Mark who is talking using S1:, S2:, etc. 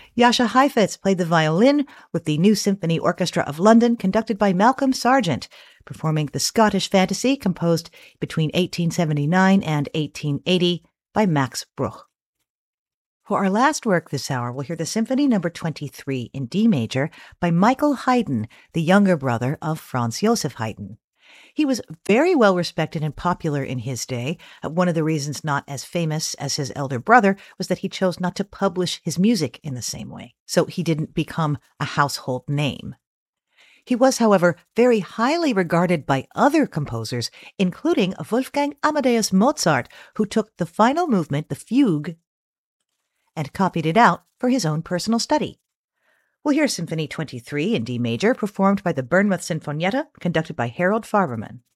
S1: Jascha Heifetz played the violin with the New Symphony Orchestra of London, conducted by Malcolm Sargent, performing the Scottish Fantasy composed between 1879 and 1880 by Max Bruch. For our last work this hour, we'll hear the Symphony No. 23 in D major by Michael Haydn, the younger brother of Franz Joseph Haydn. He was very well respected and popular in his day. One of the reasons not as famous as his elder brother was that he chose not to publish his music in the same way, so he didn't become a household name. He was, however, very highly regarded by other composers, including Wolfgang Amadeus Mozart, who took the final movement, the fugue, and copied it out for his own personal study. We'll hear Symphony 23 in D major, performed by the Bournemouth Sinfonietta, conducted by Harold Farberman.